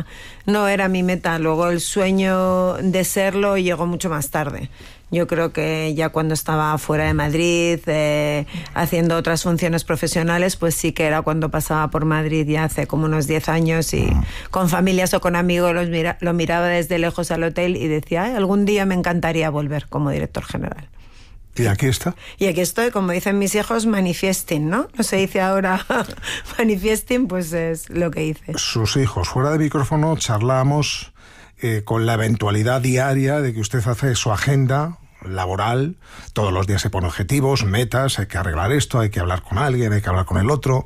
no era mi meta. Luego el sueño de serlo llegó mucho más tarde. Yo creo que ya cuando estaba fuera de Madrid, haciendo otras funciones profesionales, pues sí que era cuando pasaba por Madrid ya hace como unos 10 años y con familias o con amigos lo miraba desde lejos al hotel y decía, "Ay, algún día me encantaría volver como director general". ¿Y aquí está? Y aquí estoy, como dicen mis hijos, manifesting, ¿no? No se dice ahora manifesting, pues es lo que hice. Sus hijos. Fuera de micrófono charlábamos con la eventualidad diaria de que usted hace su agenda laboral, todos los días se pone objetivos, metas, hay que arreglar esto, hay que hablar con alguien, hay que hablar con el otro,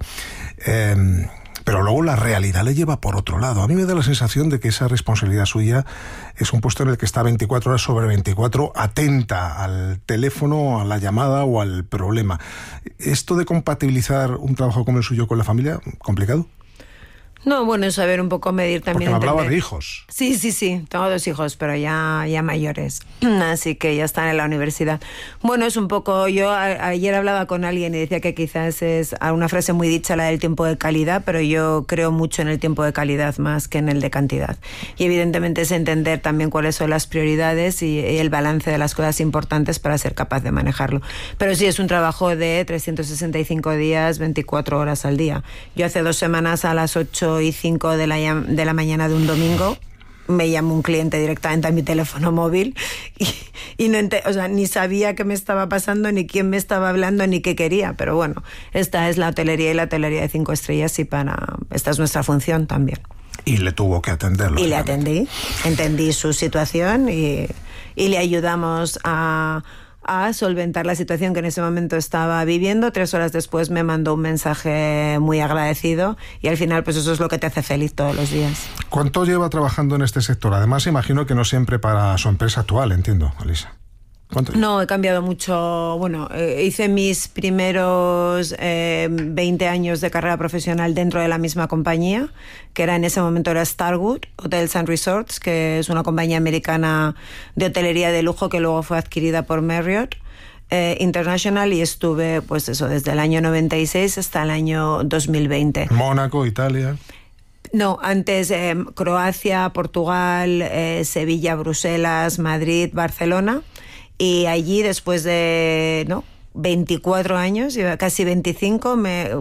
pero luego la realidad le lleva por otro lado. A mí me da la sensación de que esa responsabilidad suya es un puesto en el que está 24 horas sobre 24 atenta al teléfono, a la llamada o al problema. ¿Esto de compatibilizar un trabajo como el suyo con la familia, complicado? No, bueno, saber un poco medir también. Porque me hablaba de hijos. Sí, tengo 2 hijos, pero ya mayores, así que ya están en la universidad. Bueno, es un poco, yo ayer hablaba con alguien y decía que quizás es una frase muy dicha la del tiempo de calidad, pero yo creo mucho en el tiempo de calidad más que en el de cantidad. Y evidentemente es entender también cuáles son las prioridades y el balance de las cosas importantes para ser capaz de manejarlo. Pero sí, es un trabajo de 365 días, 24 horas al día. Yo hace 2 semanas a las 8:05 de la mañana de un domingo me llamó un cliente directamente a mi teléfono móvil y no ni sabía qué me estaba pasando, ni quién me estaba hablando, ni qué quería. Pero bueno, esta es la hotelería y la hotelería de 5 estrellas y esta es nuestra función también. Y le tuvo que atenderlo. Y le atendí, entendí su situación y le ayudamos a solventar la situación que en ese momento estaba viviendo. 3 horas después me mandó un mensaje muy agradecido y al final pues eso es lo que te hace feliz todos los días. ¿Cuánto lleva trabajando en este sector? Además imagino que no siempre para su empresa actual, entiendo, Alisa. No, he cambiado mucho. Bueno, hice mis primeros 20 años de carrera profesional dentro de la misma compañía, que en ese momento era Starwood Hotels and Resorts, que es una compañía americana de hotelería de lujo que luego fue adquirida por Marriott International, y estuve pues eso desde el año 96 hasta el año 2020. Mónaco, Italia. No, antes Croacia, Portugal, Sevilla, Bruselas, Madrid, Barcelona. Y allí, después de 24 años, casi 24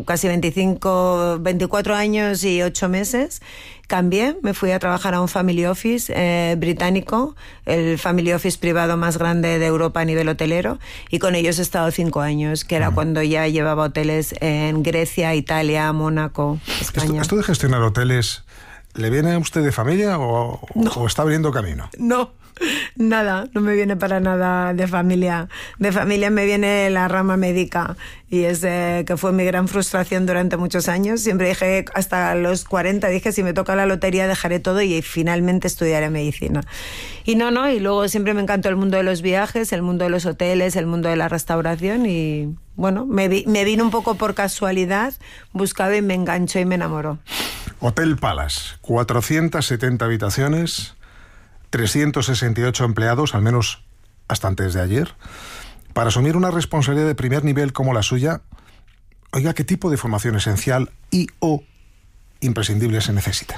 años y 8 meses, cambié, me fui a trabajar a un family office británico, el family office privado más grande de Europa a nivel hotelero, y con ellos he estado 5 años, que era cuando ya llevaba hoteles en Grecia, Italia, Mónaco, España. ¿Esto de gestionar hoteles, le viene a usted de familia o está abriendo camino? No. Nada, no me viene para nada de familia. De familia me viene la rama médica y es que fue mi gran frustración durante muchos años. Siempre dije, hasta los 40, dije, si me toca la lotería dejaré todo y finalmente estudiaré medicina. Y y luego siempre me encantó el mundo de los viajes, el mundo de los hoteles, el mundo de la restauración y bueno, me vino un poco por casualidad, buscaba y me enganchó y me enamoró. Hotel Palace, 470 habitaciones... 368 empleados, al menos hasta antes de ayer. Para asumir una responsabilidad de primer nivel como la suya, oiga, ¿qué tipo de formación esencial o imprescindible se necesita?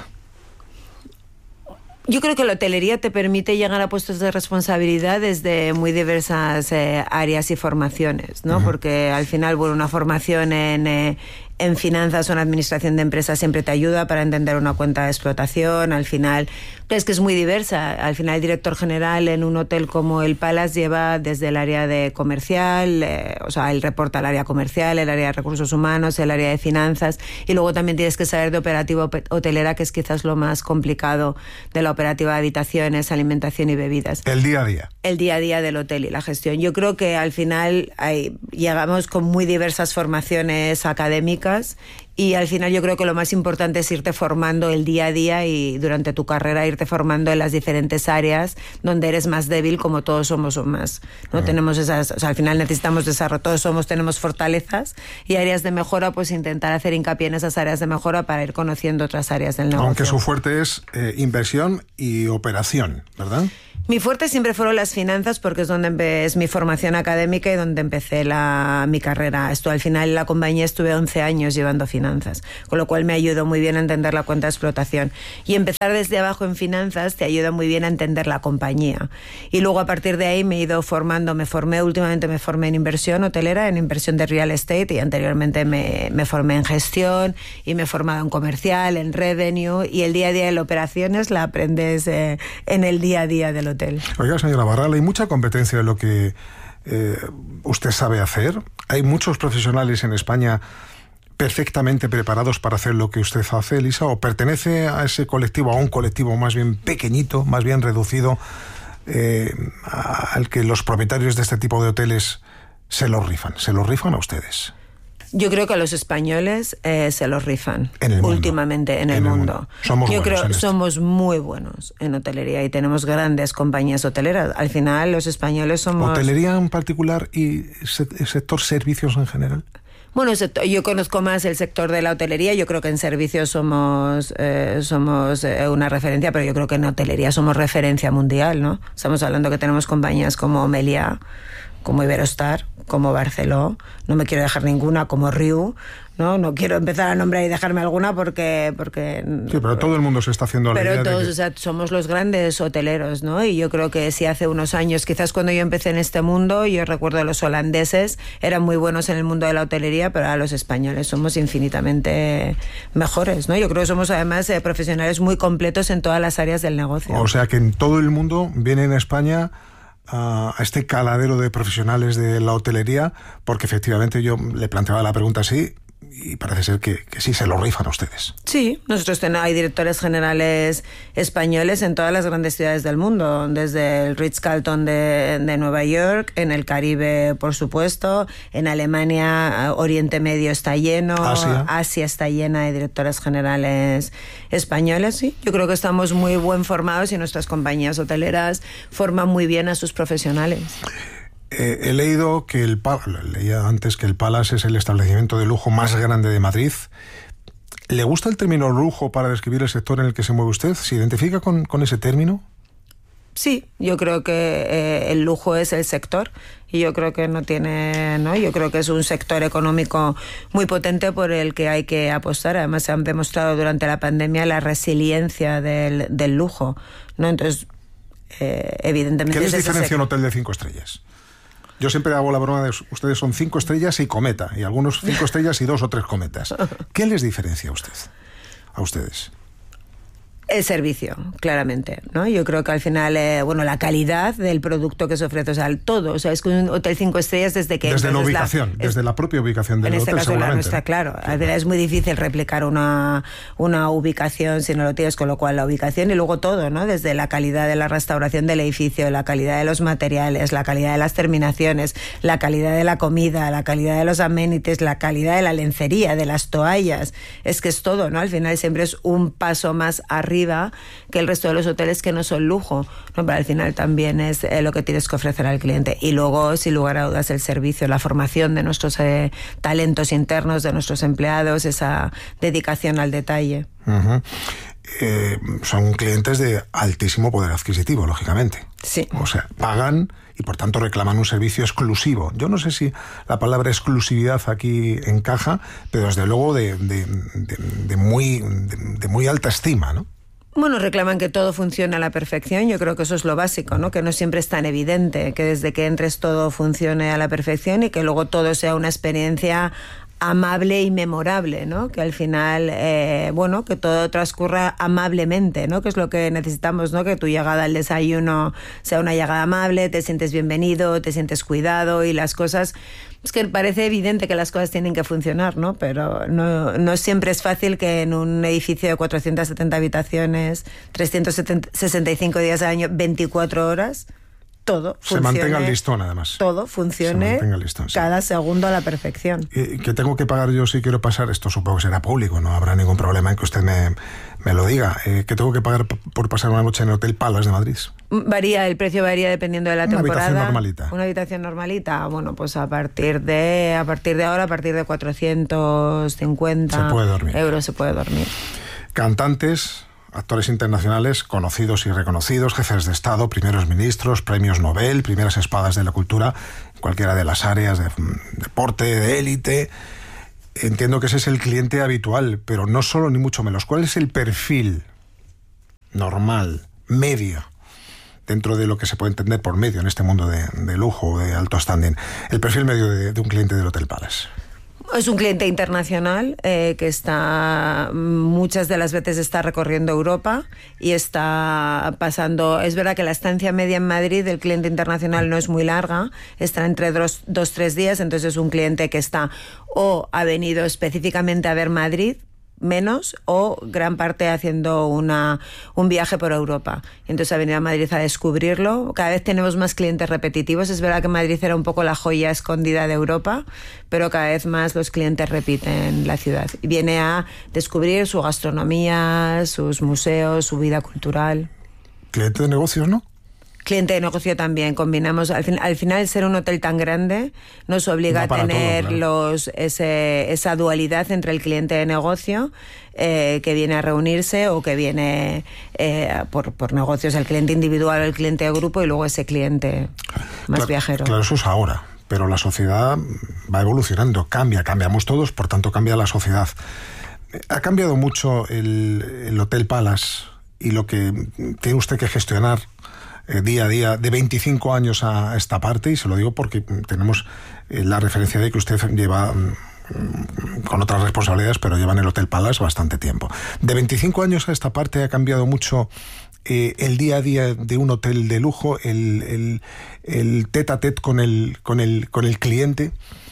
Yo creo que la hotelería te permite llegar a puestos de responsabilidad desde muy diversas áreas y formaciones, ¿no? Porque al final, una formación en finanzas o en administración de empresas siempre te ayuda para entender una cuenta de explotación. Al final, es que es muy diversa. Al final, el director general en un hotel como el Palace lleva desde el área de comercial, él reporta al área comercial, el área de recursos humanos, el área de finanzas, y luego también tienes que saber de operativa hotelera, que es quizás lo más complicado de la operativa de habitaciones, alimentación y bebidas. El día a día. El día a día del hotel y la gestión. Yo creo que al final llegamos con muy diversas formaciones académicas y al final yo creo que lo más importante es irte formando el día a día y durante tu carrera irte formando en las diferentes áreas donde eres más débil, como todos somos más. ¿No? Tenemos esas, al final necesitamos desarrollo, tenemos fortalezas y áreas de mejora, pues intentar hacer hincapié en esas áreas de mejora para ir conociendo otras áreas del negocio. Aunque su fuerte es inversión y operación, ¿verdad? Mi fuerte siempre fueron las finanzas, porque es donde es mi formación académica y donde empecé mi carrera. Al final en la compañía estuve 11 años llevando finanzas, con lo cual me ayudó muy bien a entender la cuenta de explotación. Y empezar desde abajo en finanzas te ayuda muy bien a entender la compañía. Y luego a partir de ahí me he ido formando, últimamente me formé en inversión hotelera, en inversión de real estate, y anteriormente me formé en gestión y me he formado en comercial, en revenue, y el día a día de las operaciones la aprendes en el día a día del hotel. Oiga, señora Barral, hay mucha competencia en lo que usted sabe hacer. Hay muchos profesionales en España perfectamente preparados para hacer lo que usted hace, Elisa, o pertenece a ese colectivo, a un colectivo más bien pequeñito, más bien reducido, al que los propietarios de este tipo de hoteles se los rifan a ustedes. Yo creo que a los españoles se los rifan últimamente en el mundo. Yo creo que somos muy buenos en hotelería y tenemos grandes compañías hoteleras. Al final los españoles somos... ¿Hotelería en particular y sector servicios en general? Bueno, yo conozco más el sector de la hotelería. Yo creo que en servicios somos una referencia, pero yo creo que en hotelería somos referencia mundial, ¿no? Estamos hablando que tenemos compañías como Meliá, como Iberostar, como Barceló, no me quiero dejar ninguna, como Riu, no quiero empezar a nombrar y dejarme alguna porque sí, pero todo el mundo se está haciendo la idea de todos, o sea, somos los grandes hoteleros, ¿no? Y yo creo que si hace unos años, quizás cuando yo empecé en este mundo, yo recuerdo a los holandeses, eran muy buenos en el mundo de la hotelería, pero ahora los españoles somos infinitamente mejores, ¿no? Yo creo que somos además profesionales muy completos en todas las áreas del negocio. O sea que en todo el mundo viene en España a este caladero de profesionales de la hotelería, porque efectivamente yo le planteaba la pregunta así y parece ser que sí se lo rifan a ustedes. Sí, nosotros hay directores generales españoles en todas las grandes ciudades del mundo, desde el Ritz-Carlton de Nueva York, en el Caribe, por supuesto, en Alemania, Oriente Medio está lleno, Asia está llena de directores generales españoles, sí. Yo creo que estamos muy buen formados y nuestras compañías hoteleras forman muy bien a sus profesionales. He leído que leía antes que el Palace es el establecimiento de lujo más grande de Madrid. ¿Le gusta el término lujo para describir el sector en el que se mueve usted? ¿Se identifica con ese término? Sí, yo creo que el lujo es el sector y yo creo que yo creo que es un sector económico muy potente por el que hay que apostar. Además se han demostrado durante la pandemia la resiliencia del lujo, ¿no? Entonces, evidentemente... ¿Qué les diferencia un hotel de 5 estrellas? Yo siempre hago la broma de ustedes son 5 estrellas y cometa, y algunos 5 estrellas y 2 o 3 cometas. ¿Qué les diferencia a ustedes? El servicio, claramente, ¿no? Yo creo que al final, la calidad del producto que se ofrece, o sea, todo, o sea, es que un hotel 5 estrellas desde la ubicación, desde la propia ubicación del hotel, en este caso seguramente. Está claro. Al final es muy difícil replicar una ubicación si no lo tienes, con lo cual la ubicación y luego todo, ¿no? Desde la calidad de la restauración del edificio, la calidad de los materiales, la calidad de las terminaciones, la calidad de la comida, la calidad de los amenities, la calidad de la lencería, de las toallas, es que es todo, ¿no? Al final siempre es un paso más arriba que el resto de los hoteles que no son lujo, ¿no? Pero al final también es lo que tienes que ofrecer al cliente. Y luego, sin lugar a dudas, el servicio, la formación de nuestros talentos internos, de nuestros empleados, esa dedicación al detalle. Uh-huh. Son clientes de altísimo poder adquisitivo, lógicamente. Sí. O sea, pagan y por tanto reclaman un servicio exclusivo. Yo no sé si la palabra exclusividad aquí encaja, pero desde luego de muy alta estima, ¿no? Bueno, reclaman que todo funcione a la perfección. Yo creo que eso es lo básico, ¿no? Que no siempre es tan evidente, que desde que entres todo funcione a la perfección y que luego todo sea una experiencia amable y memorable, ¿no? Que al final, que todo transcurra amablemente, ¿no? Que es lo que necesitamos, ¿no? Que tu llegada al desayuno sea una llegada amable, te sientes bienvenido, te sientes cuidado y las cosas... Es que parece evidente que las cosas tienen que funcionar, ¿no? Pero no siempre es fácil que en un edificio de 470 habitaciones, 365 días al año, 24 horas... todo funcione, se mantenga el listón, además. Todo funcione cada segundo a la perfección. ¿Y que tengo que pagar yo si quiero pasar? Esto supongo que será público, no habrá ningún problema en que usted me lo diga. ¿Qué tengo que pagar por pasar una noche en el Hotel Palace de Madrid? El precio varía dependiendo de la temporada. Una habitación normalita. Una habitación normalita, bueno, pues a partir de ahora, a partir de 450 euros se puede dormir. Cantantes, actores internacionales conocidos y reconocidos, jefes de Estado, primeros ministros, premios Nobel, primeras espadas de la cultura, en cualquiera de las áreas de deporte, de élite. Entiendo que ese es el cliente habitual, pero no solo ni mucho menos. ¿Cuál es el perfil normal, medio, dentro de lo que se puede entender por medio en este mundo de lujo, de alto standing? El perfil medio de un cliente del Hotel Palace. Es un cliente internacional que está muchas de las veces está recorriendo Europa y está pasando. Es verdad que la estancia media en Madrid del cliente internacional no es muy larga, está entre 2-3 días, entonces es un cliente que está o ha venido específicamente a ver Madrid, menos, o gran parte haciendo un viaje por Europa. Entonces ha venido a Madrid a descubrirlo. Cada vez tenemos más clientes repetitivos. Es verdad que Madrid era un poco la joya escondida de Europa, pero cada vez más los clientes repiten la ciudad. Y viene a descubrir su gastronomía, sus museos, su vida cultural. Cliente de negocios, ¿no? Cliente de negocio también, combinamos. Al final, ser un hotel tan grande nos obliga a tener todo, claro, esa dualidad entre el cliente de negocio que viene a reunirse o que viene por negocios, el cliente individual o el cliente de grupo, y luego ese cliente más viajero. Claro, eso es ahora, pero la sociedad va evolucionando, cambiamos todos, por tanto cambia la sociedad. Ha cambiado mucho el Hotel Palace y lo que tiene usted que gestionar día a día, de 25 años a esta parte, y se lo digo porque tenemos la referencia de que usted lleva con otras responsabilidades, pero lleva en el Hotel Palace bastante tiempo. De 25 años a esta parte ha cambiado mucho el día a día de un hotel de lujo, el tête-à-tête con el cliente.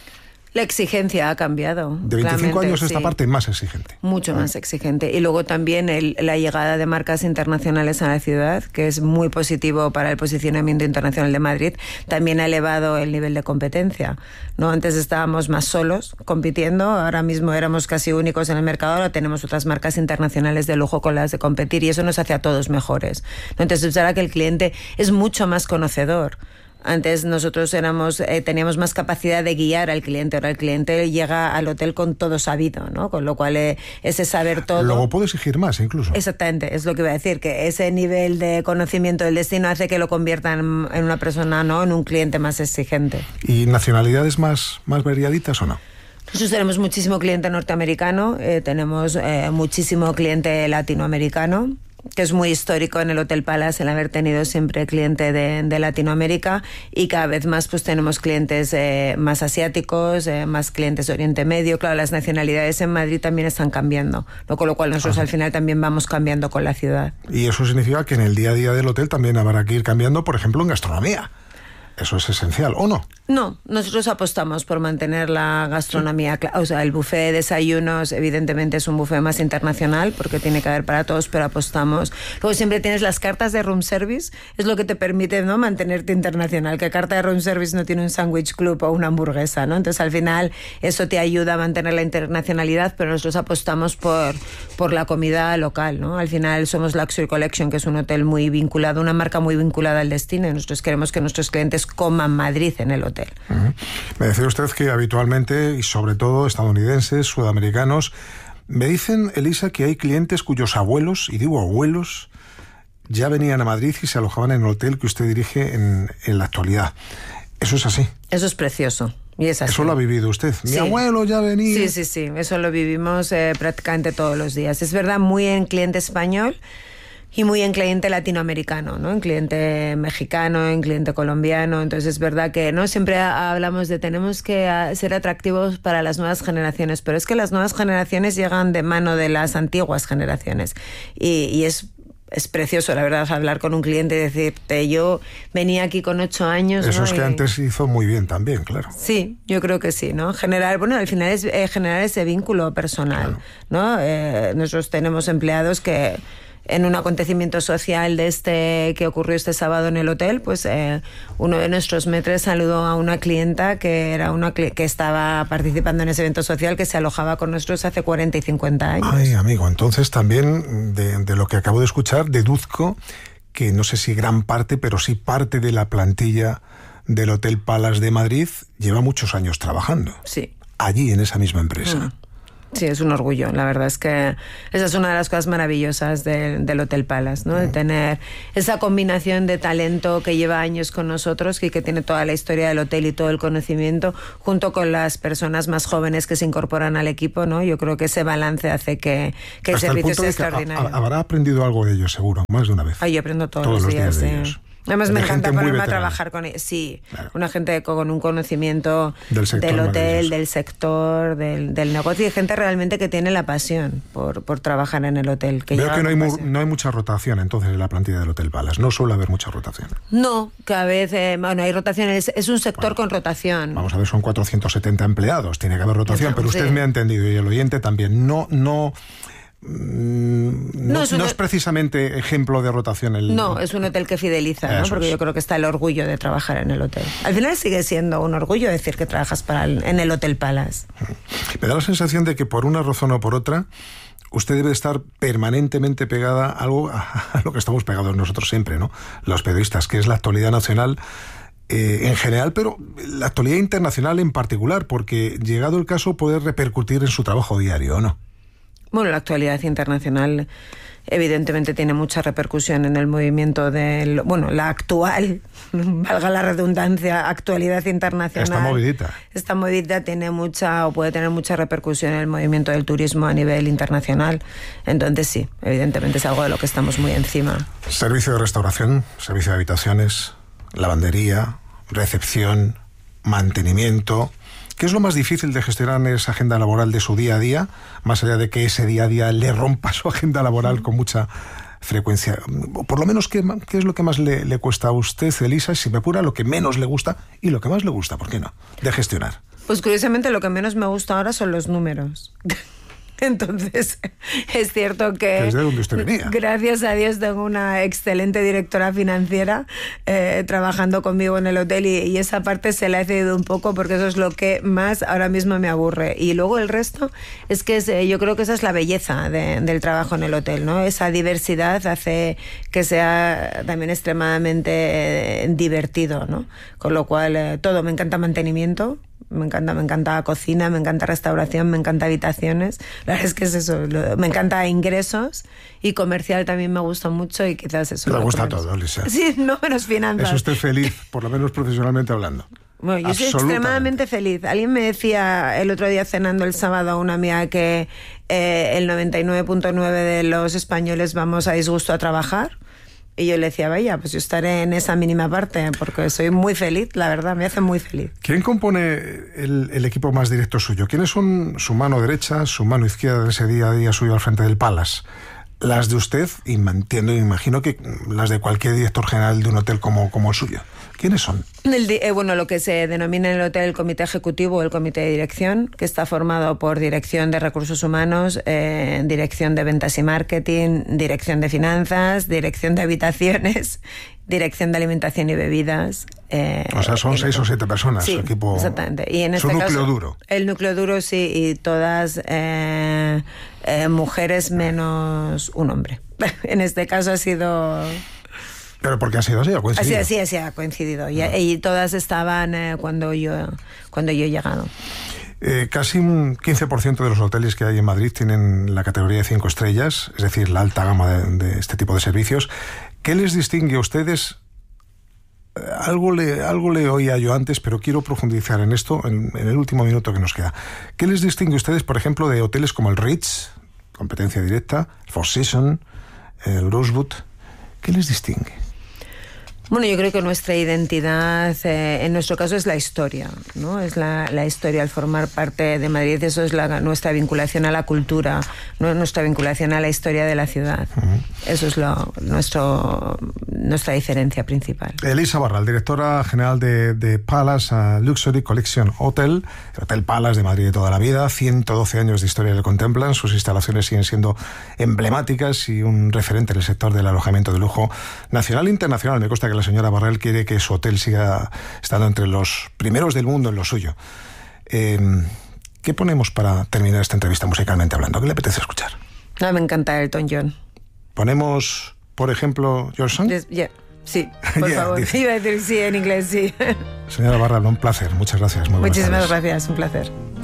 La exigencia ha cambiado. De 25 años esta parte más exigente. Mucho más exigente. Y luego también la llegada de marcas internacionales a la ciudad, que es muy positivo para el posicionamiento internacional de Madrid, también ha elevado el nivel de competencia, ¿no? Antes estábamos más solos compitiendo, ahora mismo éramos casi únicos en el mercado, ahora tenemos otras marcas internacionales de lujo con las de competir, y eso nos hace a todos mejores, ¿no? Entonces, ahora que el cliente es mucho más conocedor. Antes nosotros teníamos más capacidad de guiar al cliente. Ahora el cliente llega al hotel con todo sabido, ¿no? Con lo cual ese saber todo... Luego puede exigir más incluso. Exactamente, es lo que iba a decir, que ese nivel de conocimiento del destino hace que lo conviertan en una persona, ¿no?, en un cliente más exigente. ¿Y nacionalidades más variaditas o no? Nosotros tenemos muchísimo cliente norteamericano, tenemos muchísimo cliente latinoamericano, que es muy histórico en el Hotel Palace el haber tenido siempre cliente de Latinoamérica, y cada vez más pues tenemos clientes más asiáticos, más clientes de Oriente Medio. Claro, las nacionalidades en Madrid también están cambiando, ¿no? Con lo cual nosotros al final también vamos cambiando con la ciudad. Y eso significa que en el día a día del hotel también habrá que ir cambiando, por ejemplo, en gastronomía. Eso es esencial, ¿o no? No, nosotros apostamos por mantener la gastronomía, sí. O sea, el buffet de desayunos evidentemente es un buffet más internacional porque tiene que haber para todos, pero apostamos. Luego siempre tienes las cartas de room service, es lo que te permite, ¿no?, mantenerte internacional. Que carta de room service no tiene un sándwich club o una hamburguesa, ¿no? Entonces al final eso te ayuda a mantener la internacionalidad, pero nosotros apostamos por la comida local, ¿no? Al final somos Luxury Collection, que es un hotel muy vinculado, una marca muy vinculada al destino, y nosotros queremos que nuestros clientes coman Madrid en el hotel. Uh-huh. Me decía usted que habitualmente, y sobre todo estadounidenses, sudamericanos, me dicen, Elisa, que hay clientes cuyos abuelos, y digo abuelos, ya venían a Madrid y se alojaban en el hotel que usted dirige en la actualidad. ¿Eso es así? Eso es precioso. Y es así. ¿Eso lo ha vivido usted? Mi abuelo ya venía. Sí, eso lo vivimos prácticamente todos los días. Es verdad, muy en cliente español y muy en cliente latinoamericano, ¿no? En cliente mexicano, en cliente colombiano. Entonces es verdad que no siempre hablamos de tenemos que ser atractivos para las nuevas generaciones, pero es que las nuevas generaciones llegan de mano de las antiguas generaciones, y es precioso, la verdad, hablar con un cliente y decirte, yo venía aquí con 8 años. Eso, ¿no? Es que y antes se hizo muy bien también, claro. Sí, yo creo que sí, ¿no? Al final es generar ese vínculo personal, claro, ¿no? Nosotros tenemos empleados que en un acontecimiento social de que ocurrió este sábado en el hotel, pues uno de nuestros maîtres saludó a una clienta que era que estaba participando en ese evento social, que se alojaba con nosotros hace 40 y 50 años. Ay, amigo, entonces también de lo que acabo de escuchar deduzco que no sé si gran parte, pero sí parte de la plantilla del Hotel Palace de Madrid lleva muchos años trabajando. Sí. Allí, en esa misma empresa. Sí, es un orgullo. La verdad es que esa es una de las cosas maravillosas del Hotel Palace, ¿no? De tener esa combinación de talento que lleva años con nosotros y que tiene toda la historia del hotel y todo el conocimiento, junto con las personas más jóvenes que se incorporan al equipo, ¿no? Yo creo que ese balance hace que el servicio sea extraordinario. Habrá aprendido algo de ellos, seguro, más de una vez. Yo aprendo todos los días de ellos. Además me encanta ponerme a trabajar con ellos. Sí, claro. Una gente con un conocimiento del hotel, del sector, del negocio, y gente realmente que tiene la pasión por trabajar en el hotel. Veo que no hay mucha rotación entonces en la plantilla del Hotel Palace. No suele haber mucha rotación. No, cada vez hay rotaciones. Es un sector con rotación. Vamos a ver, son 470 empleados. Tiene que haber rotación, pero usted me ha entendido y el oyente también. No es precisamente ejemplo de rotación. No, es un hotel que fideliza, ¿no? Porque yo creo que está el orgullo de trabajar en el hotel. Al final sigue siendo un orgullo decir que trabajas en el Hotel Palace. Me da la sensación de que por una razón o por otra usted debe estar permanentemente pegada a lo que estamos pegados nosotros siempre, ¿no? Los periodistas, que es la actualidad nacional en general, pero la actualidad internacional en particular, porque llegado el caso puede repercutir en su trabajo diario, ¿o no? Bueno, la actualidad internacional evidentemente tiene mucha repercusión en el movimiento la actual, valga la redundancia, actualidad internacional. Esta movidita tiene puede tener mucha repercusión en el movimiento del turismo a nivel internacional. Entonces sí, evidentemente es algo de lo que estamos muy encima. Servicio de restauración, servicio de habitaciones, lavandería, recepción, mantenimiento. ¿Qué es lo más difícil de gestionar en esa agenda laboral de su día a día, más allá de que ese día a día le rompa su agenda laboral con mucha frecuencia? Por lo menos, ¿qué es lo que más le cuesta a usted, Elisa? Si me apura, lo que menos le gusta y lo que más le gusta, ¿por qué no?, de gestionar. Pues curiosamente lo que menos me gusta ahora son los números. Entonces, es cierto que ¿desde dónde usted venía? Gracias a Dios tengo una excelente directora financiera trabajando conmigo en el hotel y esa parte se la he cedido un poco porque eso es lo que más ahora mismo me aburre. Y luego el resto es que yo creo que esa es la belleza del trabajo en el hotel, ¿no? Esa diversidad hace que sea también extremadamente divertido, ¿no? Con lo cual todo, me encanta mantenimiento. Me encanta cocina, me encanta restauración, me encanta habitaciones. La verdad es que es eso, me encanta ingresos, y comercial también me gusta mucho, y quizás eso. Le gusta todo, Lisa. Sí, no menos finanzas. ¿Es usted feliz, por lo menos profesionalmente hablando? Bueno, yo soy extremadamente feliz. Alguien me decía el otro día cenando el sábado a una amiga que el 99.9 de los españoles vamos a disgusto a trabajar. Y yo le decía, vaya, pues yo estaré en esa mínima parte, porque soy muy feliz, la verdad, me hace muy feliz. ¿Quién compone el equipo más directo suyo? ¿Quiénes son su mano derecha, su mano izquierda de ese día a día suyo al frente del Palace? Las de usted, y imagino que las de cualquier director general de un hotel como el suyo. ¿Quiénes son? Lo que se denomina en el hotel el comité ejecutivo o el comité de dirección, que está formado por dirección de recursos humanos, dirección de ventas y marketing, dirección de finanzas, dirección de habitaciones, dirección de alimentación y bebidas. O sea, son 6 o 7 personas, sí, su equipo. Exactamente. Y en su este núcleo caso, duro. El núcleo duro, sí, y todas mujeres menos un hombre. En este caso ha sido... ¿Pero por qué ha sido así? ¿Ha coincidido? Así ha coincidido. Y todas estaban cuando yo he llegado. Casi un 15% de los hoteles que hay en Madrid tienen la categoría de 5 estrellas, es decir, la alta gama de este tipo de servicios. ¿Qué les distingue a ustedes? Algo le oía yo antes, pero quiero profundizar en esto en el último minuto que nos queda. ¿Qué les distingue a ustedes, por ejemplo, de hoteles como el Ritz, competencia directa, el Four Seasons, el Rosewood? ¿Qué les distingue? Bueno, yo creo que nuestra identidad, en nuestro caso, es la historia, ¿no? Es la historia al formar parte de Madrid. Eso es nuestra vinculación a la cultura, ¿no? Nuestra vinculación a la historia de la ciudad. Eso es nuestra diferencia principal. Elisa Barral, directora general de Palace Luxury Collection Hotel, el Hotel Palace de Madrid de toda la vida. 112 años de historia le contemplan. Sus instalaciones siguen siendo emblemáticas y un referente en el sector del alojamiento de lujo nacional e internacional. Me consta que la señora Barral quiere que su hotel siga estando entre los primeros del mundo en lo suyo. ¿Qué ponemos para terminar esta entrevista musicalmente hablando? ¿Qué le apetece escuchar? Me encanta Elton John. ¿Ponemos, por ejemplo, Your Song? Sí, por favor. Iba a decir sí en inglés, sí. Señora Barral, un placer. Muchas gracias. Muchísimas gracias, un placer.